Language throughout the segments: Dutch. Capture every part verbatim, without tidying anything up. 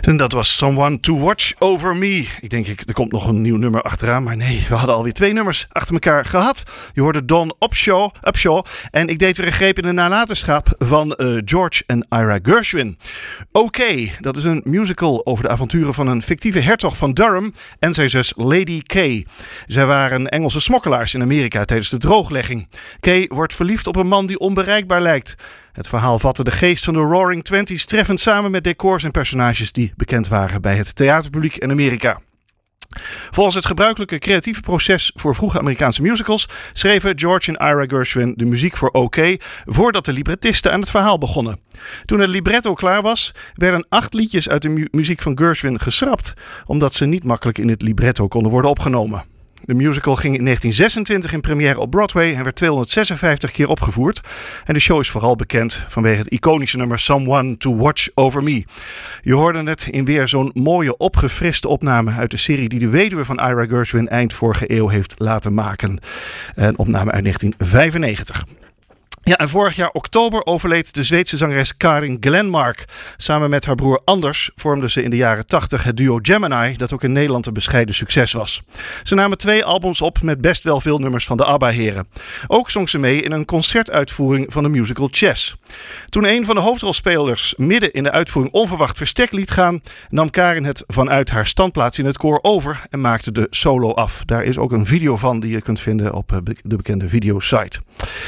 En dat was Someone to Watch Over Me. Ik denk, ik, er komt nog een nieuw nummer achteraan. Maar nee, we hadden alweer twee nummers achter elkaar gehad. Je hoorde Dawn Upshaw. Upshaw en ik deed weer een greep in de nalatenschap van uh, George en Ira Gershwin. Oké, okay, dat is een musical over de avonturen van een fictieve hertog van Durham en zijn zus Lady Kay. Zij waren Engelse smokkelaars in Amerika tijdens de drooglegging. Kay wordt verliefd op een man die onbereikbaar lijkt. Het verhaal vatte de geest van de Roaring Twenties treffend samen met decors en personages die bekend waren bij het theaterpubliek in Amerika. Volgens het gebruikelijke creatieve proces voor vroege Amerikaanse musicals schreven George en Ira Gershwin de muziek voor OK voordat de librettisten aan het verhaal begonnen. Toen het libretto klaar was, werden acht liedjes uit de mu- muziek van Gershwin geschrapt, omdat ze niet makkelijk in het libretto konden worden opgenomen. De musical ging in negentien zesentwintig in première op Broadway en werd tweehonderdzesenvijftig keer opgevoerd. En de show is vooral bekend vanwege het iconische nummer Someone to Watch Over Me. Je hoorde het in weer zo'n mooie opgefriste opname uit de serie die de weduwe van Ira Gershwin eind vorige eeuw heeft laten maken. Een opname uit negentien vijfennegentig. Ja, en vorig jaar oktober overleed de Zweedse zangeres Karin Glenmark. Samen met haar broer Anders vormden ze in de jaren tachtig het duo Gemini, dat ook in Nederland een bescheiden succes was. Ze namen twee albums op met best wel veel nummers van de ABBA-heren. Ook zong ze mee in een concertuitvoering van de musical Chess. Toen een van de hoofdrolspelers midden in de uitvoering onverwacht verstek liet gaan, nam Karin het vanuit haar standplaats in het koor over en maakte de solo af. Daar is ook een video van die je kunt vinden op de bekende videosite.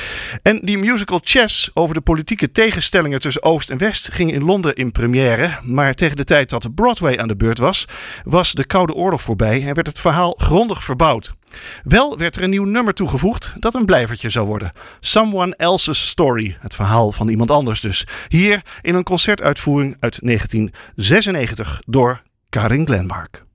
En die musical Chess over de politieke tegenstellingen tussen Oost en West ging in Londen in première. Maar tegen de tijd dat Broadway aan de beurt was, was de Koude Oorlog voorbij en werd het verhaal grondig verbouwd. Wel werd er een nieuw nummer toegevoegd dat een blijvertje zou worden. Someone Else's Story, het verhaal van iemand anders dus. Hier in een concertuitvoering uit negentien zesennegentig door Karin Glenmark.